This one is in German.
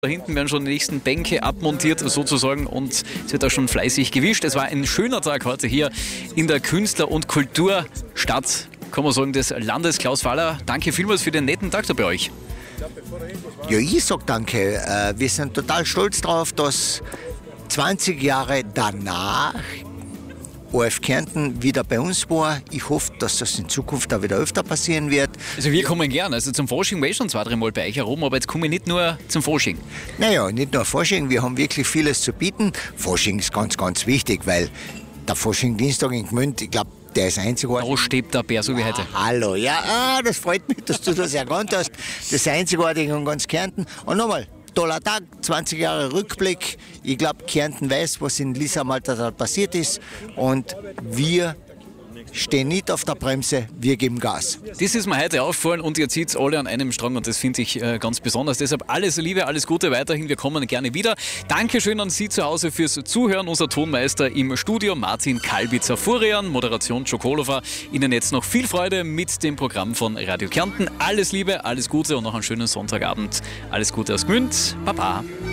Da hinten werden schon die nächsten Bänke abmontiert sozusagen und es wird auch schon fleißig gewischt. Es war ein schöner Tag heute hier in der Künstler- und Kulturstadt, kann man sagen, des Landes. Klaus Faller, danke vielmals für den netten Tag da bei euch. Ja, ich sag danke. Wir sind total stolz drauf, dass 20 Jahre danach ORF Kärnten wieder bei uns war. Ich hoffe, dass das in Zukunft auch wieder öfter passieren wird. Also wir kommen gern. Also zum Fasching war ich schon 2-3 Mal bei euch herum, aber jetzt komme ich nicht nur zum Fasching. Naja, nicht nur Fasching, wir haben wirklich vieles zu bieten. Fasching ist ganz, ganz wichtig, weil der Fasching-Dienstag in Gmünd, ich glaube, der ist einzigartig. Da steht der Bär, so wie heute. Hallo, ja, das freut mich, dass du das erkannt hast. Das ist einzigartig in ganz Kärnten. Und nochmal, toller Tag, 20 Jahre Rückblick. Ich glaube, Kärnten weiß, was in Lisamalter passiert ist. Und wir stehen nicht auf der Bremse, wir geben Gas. Das ist mir heute aufgefallen und ihr zieht alle an einem Strang und das finde ich ganz besonders. Deshalb alles Liebe, alles Gute weiterhin. Wir kommen gerne wieder. Dankeschön an Sie zu Hause fürs Zuhören. Unser Tonmeister im Studio, Martin Kalbitzer-Furian, Moderation Tschokolova. Ihnen jetzt noch viel Freude mit dem Programm von Radio Kärnten. Alles Liebe, alles Gute und noch einen schönen Sonntagabend. Alles Gute aus Gmünd. Baba.